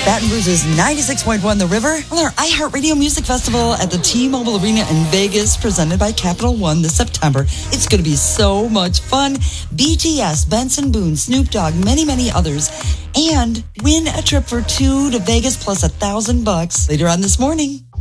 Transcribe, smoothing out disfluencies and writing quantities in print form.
Baton Rouge's 96.1 The River on their iHeartRadio Music Festival at the T-Mobile Arena in Vegas, presented by Capital One this September. It's going to be so much fun. BTS, Benson Boone, Snoop Dogg, many, many others. And win a trip for two to Vegas plus $1,000 later on this morning.